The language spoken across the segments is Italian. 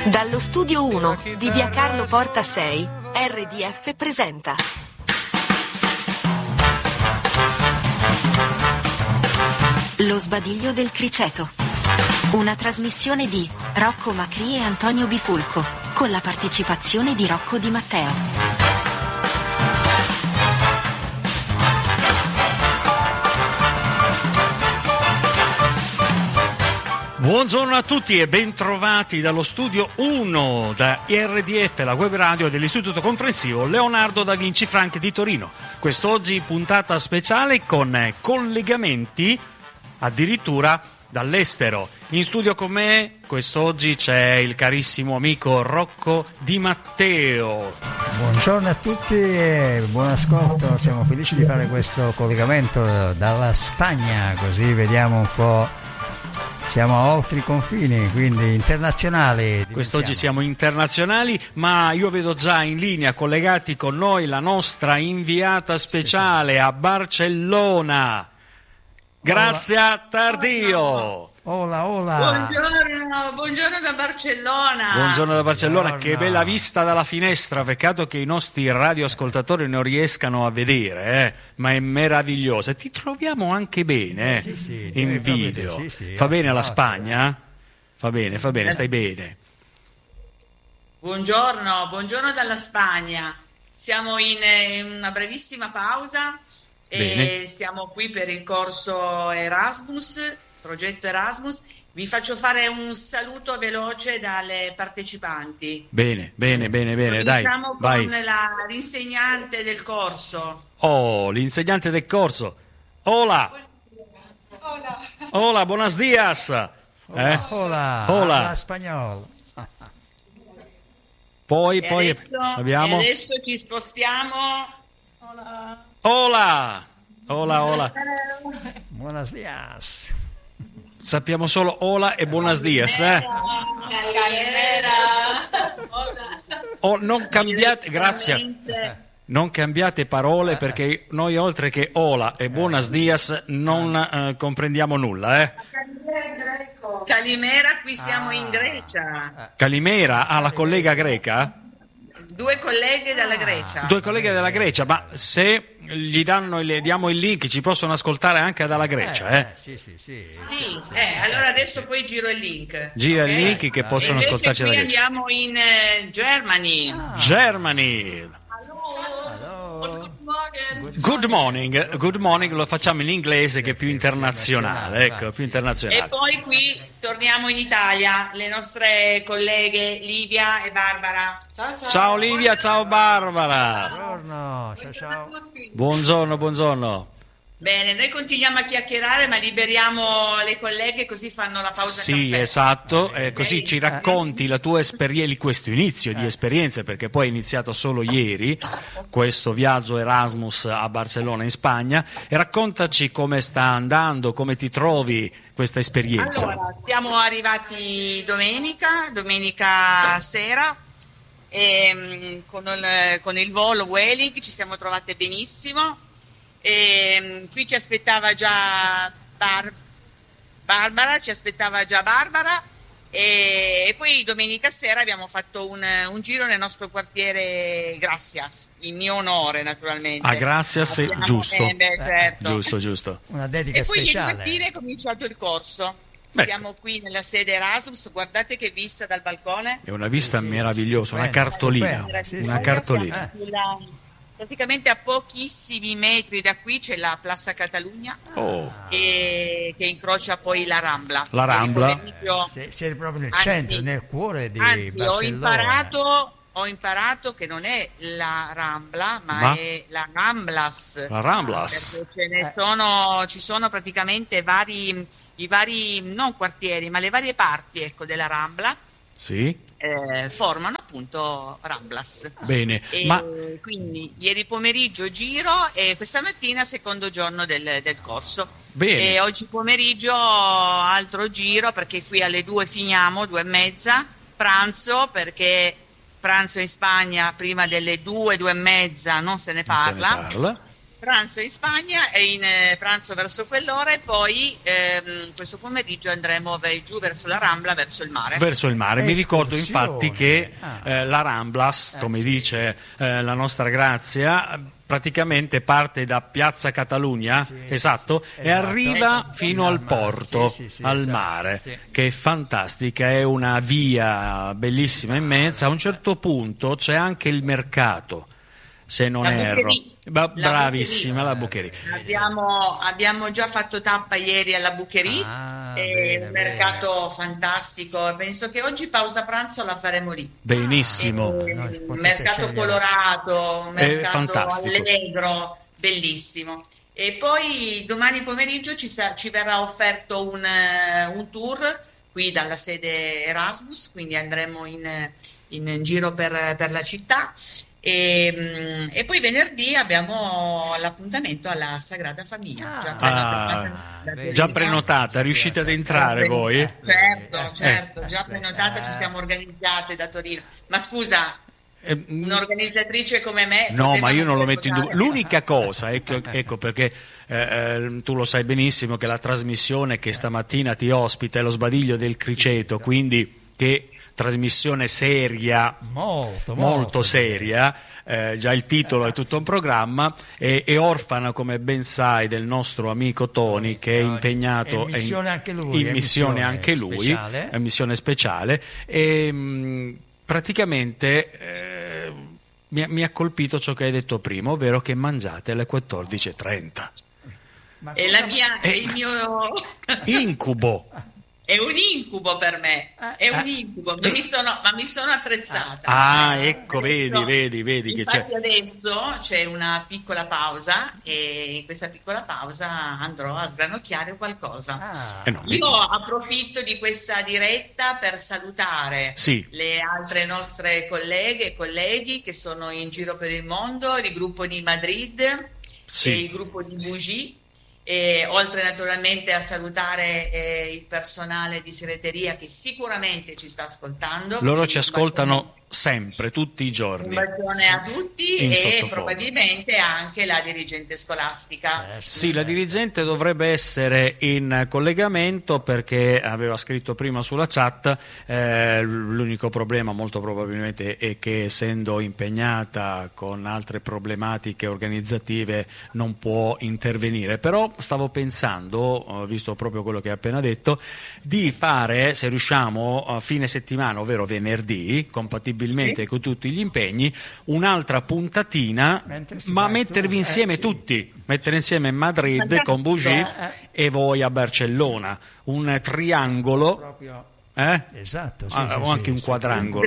Dallo studio 1 di via Carlo Porta 6, RDF presenta Lo sbadiglio del criceto. Una trasmissione di Rocco Macri e Antonio Bifulco, con la partecipazione di Rocco Di Matteo. Buongiorno a tutti e bentrovati dallo studio 1 da RDF, la web radio dell'Istituto Comprensivo Leonardo da Vinci Frank di Torino. Quest'oggi puntata speciale con collegamenti addirittura dall'estero. In studio con me quest'oggi c'è il carissimo amico Rocco Di Matteo. Buongiorno a tutti e buon ascolto, siamo felici di fare questo collegamento dalla Spagna, così vediamo un po'. Siamo oltre i confini, quindi internazionali. Quest'oggi siamo internazionali, ma io vedo già in linea collegati con noi la nostra inviata speciale a Barcellona, Grazia Tardio. Hola. Buongiorno da Barcellona. Buongiorno da Barcellona, che bella vista dalla finestra, peccato che i nostri radioascoltatori non riescano a vedere, ma è meravigliosa. Ti troviamo anche bene sì, in video. Sì, fa bene alla Spagna? Fa bene, stai bene. Buongiorno dalla Spagna. Siamo in una brevissima pausa e siamo qui per il corso Erasmus. Progetto Erasmus, vi faccio fare un saluto veloce dalle partecipanti. Bene, cominciamo dai. Con l'insegnante del corso. Oh, l'insegnante del corso. Hola, buenos días. Hola, spagnolo. Poi abbiamo. E adesso ci spostiamo. Hola. Buenos días. Sappiamo solo hola e buenos días, non cambiate, grazie. Non cambiate parole perché noi oltre che hola e buenos días non comprendiamo nulla, Calimera, qui siamo in Grecia. Calimera, la collega greca? Due colleghe dalla Grecia. Due colleghe della Grecia, ma se le diamo il link ci possono ascoltare anche dalla Grecia, Sì. Allora adesso poi giro il link. Gira il link che possono ascoltarci dalla Grecia. Andiamo in Germany. Germany. Good morning, lo facciamo in inglese che è più internazionale, più internazionale. E poi qui torniamo in Italia, le nostre colleghe Livia e Barbara. Ciao Livia, ciao Barbara. Ciao. Buongiorno. Bene, noi continuiamo a chiacchierare, ma liberiamo le colleghe così fanno la pausa caffè. Sì, esatto, così ci racconti la tua esperienza, questo inizio di esperienze, perché poi è iniziato solo ieri questo viaggio Erasmus a Barcellona in Spagna, e raccontaci come sta andando, come ti trovi questa esperienza. Allora, siamo arrivati domenica sera, e con il volo Vueling ci siamo trovate benissimo. E qui ci aspettava già Barbara, e poi domenica sera abbiamo fatto un giro nel nostro quartiere Gracias, in mio onore naturalmente. Gracias, giusto. Certo. Giusto. Una dedica speciale. E poi ieri mattina è cominciato il corso. Siamo qui nella sede Erasmus, guardate che vista dal balcone. È una vista meravigliosa, una cartolina. Praticamente a pochissimi metri da qui c'è la Plaza Catalunya che incrocia poi la Rambla. La Rambla? Siete proprio nel centro, nel cuore di Barcellona. Ho imparato che non è la Rambla, ma è la Ramblas. La Ramblas. Perché ci sono praticamente i vari, non quartieri, ma le varie parti, della Rambla. Sì. Formano appunto Ramblas. Bene. Quindi ieri pomeriggio giro e questa mattina secondo giorno del corso. Bene. E oggi pomeriggio altro giro, perché qui alle 2 finiamo, 2:30, pranzo, perché pranzo in Spagna prima delle 2:30 non se ne parla. pranzo in Spagna e in pranzo verso quell'ora e poi questo pomeriggio andremo giù verso la Rambla, verso il mare. Verso il mare. Mi ricordo infatti che la Ramblas, come dice la nostra Grazia, praticamente parte da Piazza Catalunya, esatto, e arriva fino al porto, al mare, che è fantastica, è una via bellissima, immensa. A un certo punto c'è anche il mercato, se non erro. Bravissima, la Bucherie. Abbiamo già fatto tappa ieri alla Bucherie, un mercato fantastico. Penso che oggi pausa pranzo la faremo lì. Benissimo. Mercato colorato, mercato allegro, bellissimo. E poi domani pomeriggio ci verrà offerto un tour qui dalla sede Erasmus, quindi andremo in giro per la città. E poi venerdì abbiamo l'appuntamento alla Sagrada Famiglia, già prenotata, riuscite ad entrare voi? Certo, già prenotata, ci siamo organizzate da Torino. Ma scusa, un'organizzatrice come me... No, ma io non lo metto in dubbio. L'unica cosa, ecco perché tu lo sai benissimo che la trasmissione che stamattina ti ospita è lo Sbadiglio del Criceto, quindi che... trasmissione seria, molto seria, già il titolo è tutto un programma, è orfana, come ben sai, del nostro amico Tony, che è impegnato in missione anche lui, è missione speciale, e praticamente mi ha colpito ciò che hai detto prima, ovvero che mangiate alle 14:30. È il mio incubo. È un incubo per me, è un incubo, ma mi sono attrezzata. Ecco, vedi che infatti c'è. Adesso c'è una piccola pausa e in questa piccola pausa andrò a sgranocchiare qualcosa. Io approfitto di questa diretta per salutare le altre nostre colleghe e colleghi che sono in giro per il mondo, il gruppo di Madrid e il gruppo di Bougie. E oltre naturalmente a salutare il personale di segreteria che sicuramente ci sta ascoltando. Loro ci ascoltano sempre, tutti i giorni. Un bacione a tutti e probabilmente anche la dirigente scolastica. Sì, la dirigente dovrebbe essere in collegamento perché aveva scritto prima sulla chat, l'unico problema molto probabilmente è che essendo impegnata con altre problematiche organizzative non può intervenire, però stavo pensando, visto proprio quello che hai appena detto, di fare, se riusciamo, a fine settimana, ovvero venerdì, compatibilmente con tutti gli impegni, un'altra puntatina, ma mettervi insieme tutti, mettere insieme Madrid con Bougie e voi a Barcellona, un triangolo. Esatto, o anche un quadrangolo.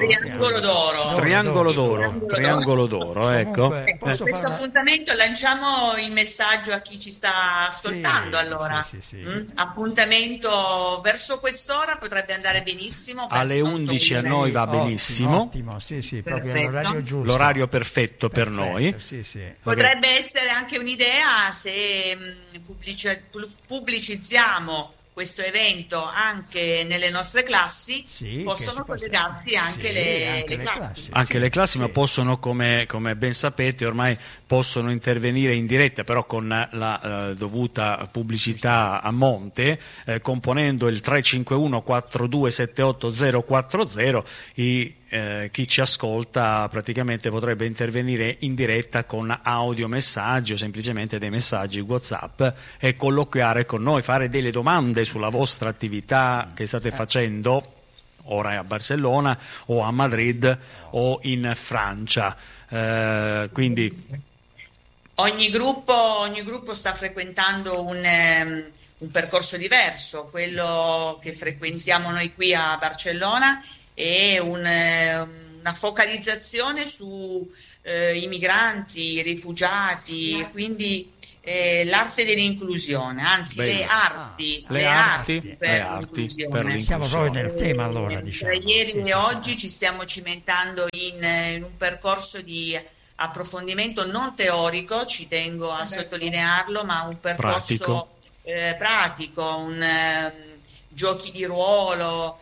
Triangolo d'oro, ecco. Questo appuntamento lanciamo il messaggio a chi ci sta ascoltando, allora. Appuntamento verso quest'ora potrebbe andare benissimo. Alle 11 a noi va benissimo. Ottimo, proprio l'orario giusto. L'orario perfetto per noi. Potrebbe essere anche un'idea se pubblicizziamo questo evento anche nelle nostre classi, possono collegarsi anche le classi. Anche le classi, ma possono, come ben sapete, ormai possono intervenire in diretta, però con la dovuta pubblicità a monte, componendo il 351 4278 040. Chi ci ascolta praticamente potrebbe intervenire in diretta con audiomessaggi o semplicemente dei messaggi WhatsApp e colloquiare con noi, fare delle domande sulla vostra attività che state facendo ora a Barcellona o a Madrid o in Francia. Quindi ogni gruppo sta frequentando un percorso diverso. Quello che frequentiamo noi qui a Barcellona e una focalizzazione su i migranti, i rifugiati, quindi l'arte dell'inclusione, anzi le arti per l'inclusione. Siamo proprio nel tema, allora, diciamo. Ieri e oggi ci stiamo cimentando in un percorso di approfondimento non teorico, ci tengo a sottolinearlo, ma un percorso pratico, giochi di ruolo,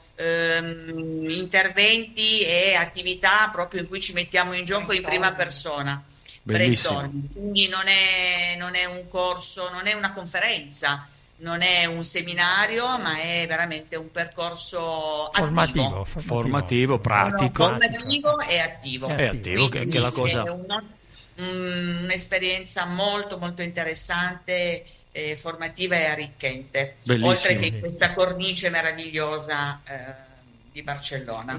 interventi e attività proprio in cui ci mettiamo in gioco in prima persona. brainstorming. Quindi non è un corso, non è una conferenza, non è un seminario, ma è veramente un percorso formativo, pratico. Formativo e attivo. È attivo, che è la cosa. È un'esperienza molto molto interessante, formativa e arricchente. Bellissimo. Oltre che in questa cornice meravigliosa di Barcellona.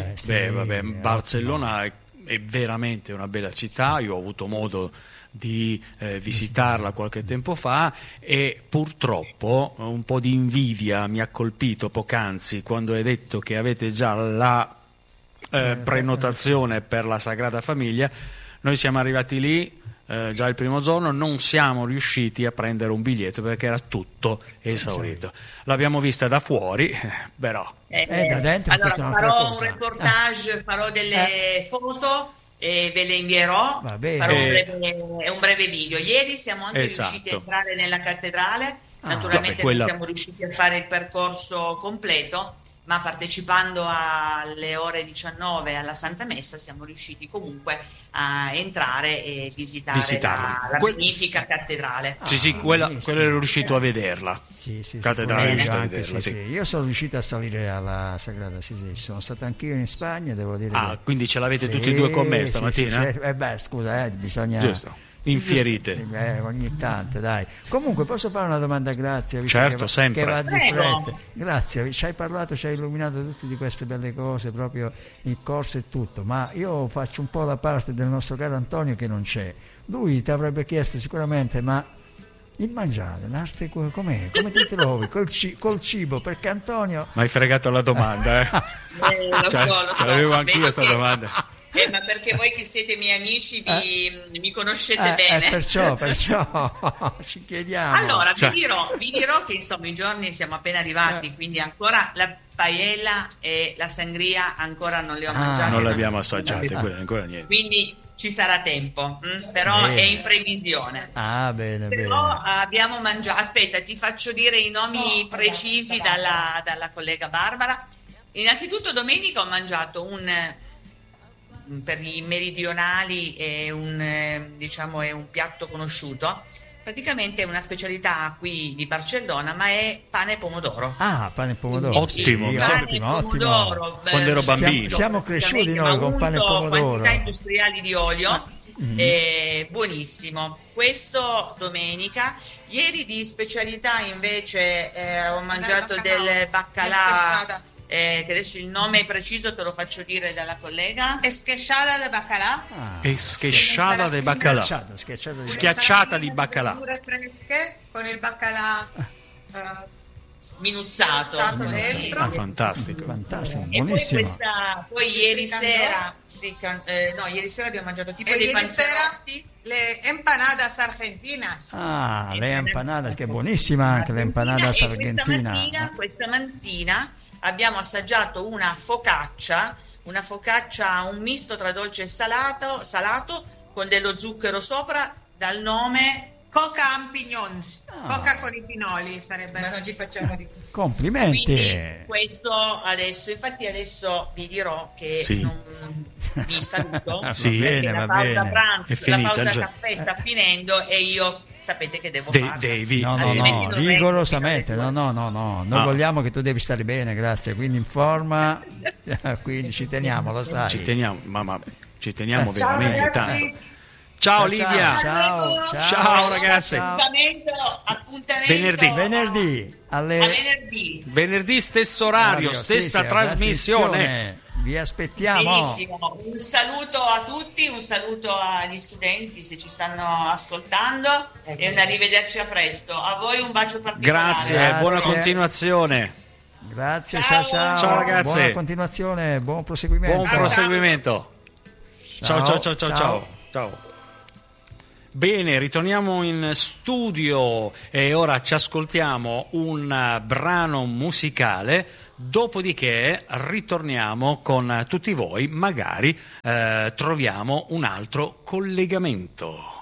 Barcellona è veramente una bella città. Io ho avuto modo di visitarla qualche tempo fa e purtroppo un po' di invidia mi ha colpito poc'anzi quando hai detto che avete già la prenotazione per la Sagrada Famiglia. Noi siamo arrivati lì già il primo giorno, non siamo riusciti a prendere un biglietto perché era tutto esaurito. L'abbiamo vista da fuori, però da dentro allora farò un reportage, farò delle foto e ve le invierò, farò un breve video. Ieri siamo anche riusciti a entrare nella cattedrale, naturalmente non siamo riusciti a fare il percorso completo, ma partecipando alle ore 19 alla Santa Messa siamo riusciti comunque a entrare e visitare la magnifica cattedrale. Quella ero riuscito a vederla. Cattedrale riuscito a vederla, Io sono riuscito a salire alla Sagrada, ci sono stato anch'io in Spagna, devo dire. Quindi ce l'avete tutti e due con me stamattina? Bisogna... Giusto. Infierite ogni tanto, dai. Comunque posso fare una domanda? Grazie. Certo, sempre. Che va di fretta. Grazie, ci hai parlato, ci hai illuminato tutte di queste belle cose proprio in corso e tutto, ma io faccio un po' la parte del nostro caro Antonio che non c'è. Lui ti avrebbe chiesto sicuramente, ma il mangiare, l'arte com'è? Come ti trovi col cibo? Perché Antonio... Mi hai fregato la domanda, lo so. Avevo anch'io questa domanda. Ma perché voi che siete miei amici mi conoscete bene. Perciò ci chiediamo. Allora, vi dirò che insomma i giorni siamo appena arrivati, quindi ancora la paella e la sangria ancora non le ho mangiate. Non le abbiamo assaggiate, ancora niente. Quindi ci sarà tempo, però è in previsione. Bene. Abbiamo mangiato. Aspetta, ti faccio dire i nomi precisi dalla collega Barbara. Innanzitutto domenica ho mangiato per i meridionali è un piatto conosciuto, praticamente è una specialità qui di Barcellona, ma è pane e pomodoro. Pane e pomodoro. Ottimo. Ottimo. Quando ero bambino siamo cresciuti noi con pane e pomodoro. Quantità industriali di olio, buonissimo. Questo domenica. Ieri di specialità invece ho mangiato del baccalà, che adesso il nome preciso te lo faccio dire dalla collega. Esqueixada de bacalà. Esqueixada de bacalà. Schiacciata di baccalà. Fresche con il baccalà minuzzato dentro. Fantastico, e poi ieri sera ieri sera abbiamo mangiato tipo dei panzerotti, le empanadas argentinas. Le empanadas, che è buonissima anche l'empanadas argentina. Questa mattina abbiamo assaggiato una focaccia, un misto tra dolce e salato con dello zucchero sopra, dal nome Coca Ampignons, coca con i pinoli sarebbe, ma non ci facciamo di tutto. Complimenti. Quindi questo adesso vi dirò che non vi saluto, perché la pausa pranzo, la pausa caffè sta finendo e io sapete che devo fare. No, rigorosamente, no. Noi vogliamo che tu devi stare bene, grazie, quindi in forma, quindi ci teniamo, lo sai. Ci teniamo veramente tanto. Ciao Livia. Ciao ragazzi. Appuntamento venerdì stesso orario, stessa trasmissione. Vi aspettiamo. Benissimo. Un saluto a tutti, un saluto agli studenti se ci stanno ascoltando e un arrivederci a presto. A voi un bacio particolare. Grazie. Buona continuazione. Grazie, ciao ragazzi. Buona continuazione, buon proseguimento. Ciao. Bene, ritorniamo in studio e ora ci ascoltiamo un brano musicale, dopodiché ritorniamo con tutti voi, magari troviamo un altro collegamento.